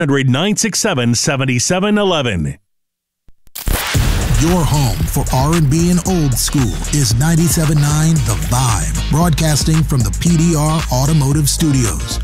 1-800-967-7711. Your home for R&B and old school is 97.9 The Vibe, broadcasting from the PDR Automotive Studios.